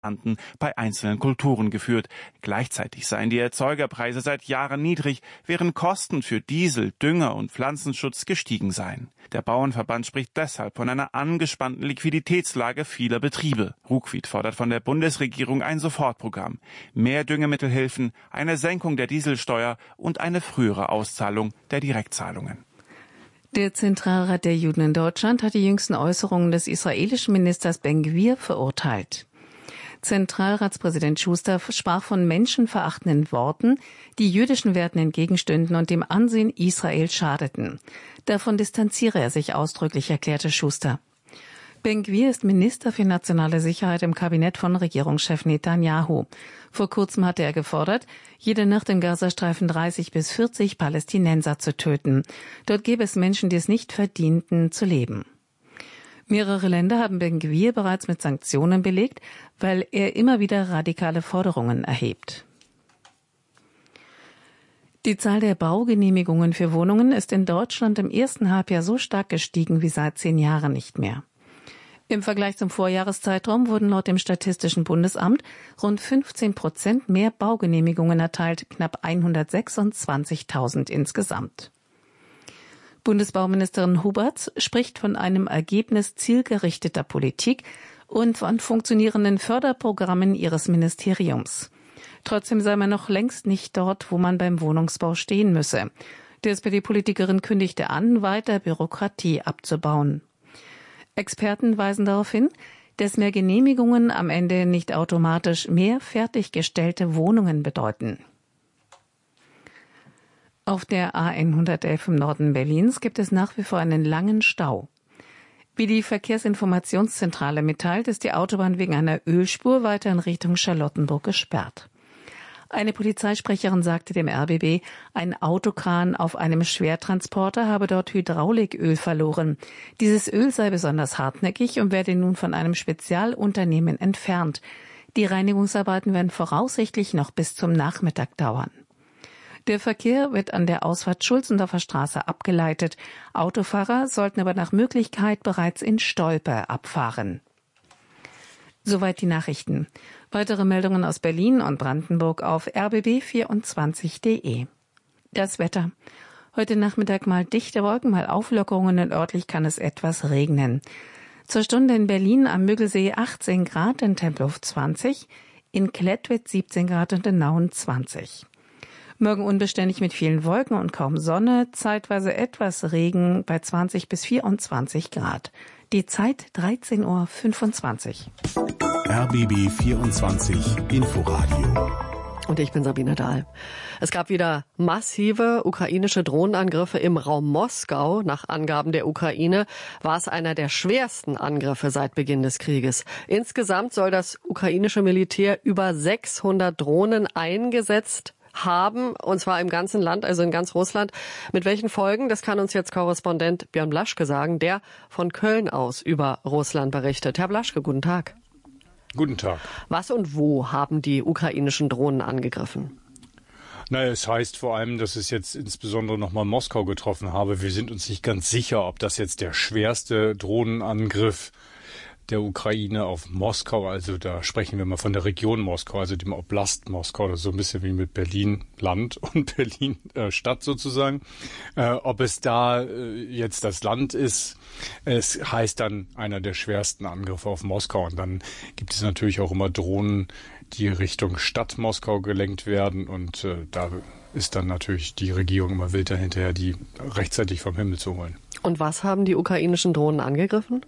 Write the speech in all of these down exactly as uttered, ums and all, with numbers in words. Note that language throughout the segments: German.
bei einzelnen Kulturen geführt. Gleichzeitig seien die Erzeugerpreise seit Jahren niedrig, während Kosten für Diesel, Dünger und Pflanzenschutz gestiegen seien. Der Bauernverband spricht deshalb von einer angespannten Liquiditätslage vieler Betriebe. Ruckwied fordert von der Bundesregierung ein Sofortprogramm, mehr Düngemittelhilfen, eine Senkung der Dieselsteuer und eine frühere Auszahlung der Direktzahlungen. Der Zentralrat der Juden in Deutschland hat die jüngsten Äußerungen des israelischen Ministers Ben-Gvir verurteilt. Zentralratspräsident Schuster sprach von menschenverachtenden Worten, die jüdischen Werten entgegenstünden und dem Ansehen Israels schadeten. Davon distanziere er sich ausdrücklich, erklärte Schuster. Ben-Gvir ist Minister für nationale Sicherheit im Kabinett von Regierungschef Netanyahu. Vor kurzem hatte er gefordert, jede Nacht im Gazastreifen dreißig bis vierzig Palästinenser zu töten. Dort gäbe es Menschen, die es nicht verdienten, zu leben. Mehrere Länder haben Ben-Gvir bereits mit Sanktionen belegt, weil er immer wieder radikale Forderungen erhebt. Die Zahl der Baugenehmigungen für Wohnungen ist in Deutschland im ersten Halbjahr so stark gestiegen wie seit zehn Jahren nicht mehr. Im Vergleich zum Vorjahreszeitraum wurden laut dem Statistischen Bundesamt rund fünfzehn Prozent mehr Baugenehmigungen erteilt, knapp hundertsechsundzwanzigtausend insgesamt. Bundesbauministerin Huberts spricht von einem Ergebnis zielgerichteter Politik und von funktionierenden Förderprogrammen ihres Ministeriums. Trotzdem sei man noch längst nicht dort, wo man beim Wohnungsbau stehen müsse. Die S P D-Politikerin kündigte an, weiter Bürokratie abzubauen. Experten weisen darauf hin, dass mehr Genehmigungen am Ende nicht automatisch mehr fertiggestellte Wohnungen bedeuten. Auf der A hundertelf im Norden Berlins gibt es nach wie vor einen langen Stau. Wie die Verkehrsinformationszentrale mitteilt, ist die Autobahn wegen einer Ölspur weiter in Richtung Charlottenburg gesperrt. Eine Polizeisprecherin sagte dem R B B, ein Autokran auf einem Schwertransporter habe dort Hydrauliköl verloren. Dieses Öl sei besonders hartnäckig und werde nun von einem Spezialunternehmen entfernt. Die Reinigungsarbeiten werden voraussichtlich noch bis zum Nachmittag dauern. Der Verkehr wird an der Ausfahrt Schulzendorfer Straße abgeleitet. Autofahrer sollten aber nach Möglichkeit bereits in Stolpe abfahren. Soweit die Nachrichten. Weitere Meldungen aus Berlin und Brandenburg auf r b b vierundzwanzig punkt d e. Das Wetter. Heute Nachmittag mal dichte Wolken, mal Auflockerungen und örtlich kann es etwas regnen. Zur Stunde in Berlin am Müggelsee achtzehn Grad, in Tempelhof zwanzig, in Klettwitz siebzehn Grad und in Nauen zwanzig. Morgen unbeständig mit vielen Wolken und kaum Sonne, zeitweise etwas Regen bei zwanzig bis vierundzwanzig Grad. Die Zeit dreizehn Uhr fünfundzwanzig. R B B vierundzwanzig Inforadio. Und ich bin Sabine Dahl. Es gab wieder massive ukrainische Drohnenangriffe im Raum Moskau. Nach Angaben der Ukraine war es einer der schwersten Angriffe seit Beginn des Krieges. Insgesamt soll das ukrainische Militär über sechshundert Drohnen eingesetzt haben, und zwar im ganzen Land, also in ganz Russland. Mit welchen Folgen, das kann uns jetzt Korrespondent Björn Blaschke sagen, der von Köln aus über Russland berichtet. Herr Blaschke, guten Tag. Guten Tag. Was und wo haben die ukrainischen Drohnen angegriffen? Naja, es heißt vor allem, dass es jetzt insbesondere nochmal Moskau getroffen habe. Wir sind uns nicht ganz sicher, ob das jetzt der schwerste Drohnenangriff der Ukraine auf Moskau, also da sprechen wir mal von der Region Moskau, also dem Oblast Moskau, das ist so ein bisschen wie mit Berlin Land und Berlin äh, Stadt sozusagen. Äh, ob es da äh, jetzt das Land ist, es heißt dann einer der schwersten Angriffe auf Moskau. Und dann gibt es natürlich auch immer Drohnen, die Richtung Stadt Moskau gelenkt werden, und äh, da ist dann natürlich die Regierung immer wild dahinterher, die rechtzeitig vom Himmel zu holen. Und was haben die ukrainischen Drohnen angegriffen?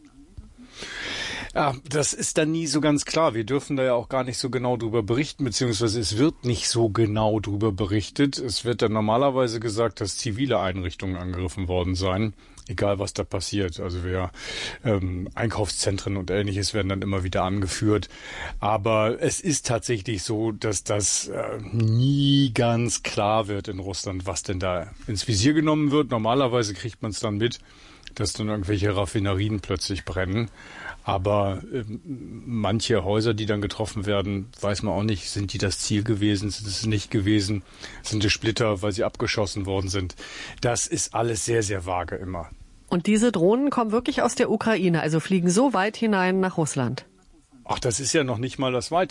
Ja, das ist dann nie so ganz klar. Wir dürfen da ja auch gar nicht so genau drüber berichten, beziehungsweise es wird nicht so genau drüber berichtet. Es wird dann normalerweise gesagt, dass zivile Einrichtungen angegriffen worden seien, egal was da passiert. Also wir, ähm, Einkaufszentren und Ähnliches werden dann immer wieder angeführt. Aber es ist tatsächlich so, dass das äh, nie ganz klar wird in Russland, was denn da ins Visier genommen wird. Normalerweise kriegt man es dann mit, dass dann irgendwelche Raffinerien plötzlich brennen. Aber äh, manche Häuser, die dann getroffen werden, weiß man auch nicht, sind die das Ziel gewesen, sind es nicht gewesen, sind es Splitter, weil sie abgeschossen worden sind. Das ist alles sehr, sehr vage immer. Und diese Drohnen kommen wirklich aus der Ukraine, also fliegen so weit hinein nach Russland? Ach, das ist ja noch nicht mal das Weite.